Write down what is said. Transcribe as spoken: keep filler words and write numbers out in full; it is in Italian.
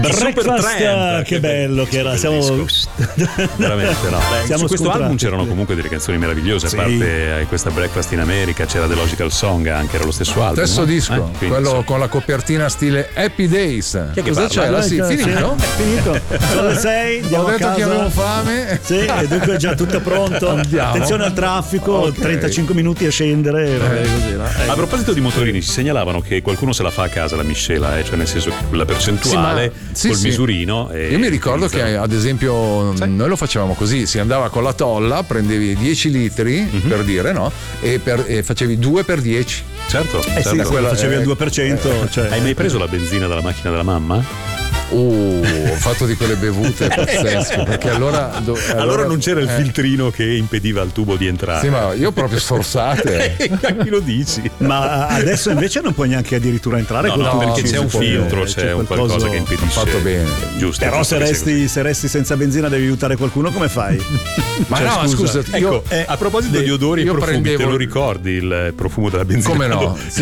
Breakfast, che bello che era. Siamo veramente no. Beh, Siamo su questo scontrati. album c'erano comunque delle canzoni meravigliose, Sì. a parte eh, questa Breakfast in America, c'era The Logical Song, anche era lo stesso album. Stesso no? disco, Eh, quindi, quello insomma. con la copertina stile Happy Days. Chi è che Cosa parla? c'è? La- sì, Sì, finito? è finito. Sono le sei, andiamo Ho a detto casa. che avevo fame. Sì, e dunque è già tutto pronto. Andiamo. Attenzione al traffico, Ok. trentacinque minuti a scendere. vabbè, così, no? Eh. A proposito di motorini, ci segnalavano che qualcuno se la fa a casa la miscela, eh? Cioè nel senso che quella percentuale Sì, ma- sì, col sì. misurino. E Io mi ricordo che utilizzano- ad esempio Sì. noi lo facevamo così, si andava con la tolla, prendevi dieci litri Mhm. per dire, no? E, per- e facevi due per dieci. Certo, Eh sì, certo. se quella- facevi eh, al due per cento. Cioè. Hai mai preso la benzina dalla macchina della mamma? Uh, ho fatto di quelle bevute pazzesche, perché allora, do- Allora, allora non c'era il eh, filtrino che impediva al tubo di entrare. Sì, ma io proprio sforzate. A chi lo dici? Ma adesso invece non puoi neanche addirittura entrare No, col no, tubo. perché c'è un Si può- filtro, eh, c'è un qualcosa che impedisce. Fatto bene. Giusto. Però giusto se che sia così. resti, se resti senza benzina devi aiutare qualcuno, come fai? Ma Cioè, no, scusa, io Ecco, a proposito di odori e io profumi, prendevo- te lo ricordi il profumo della benzina? Come no? Quando, Sì,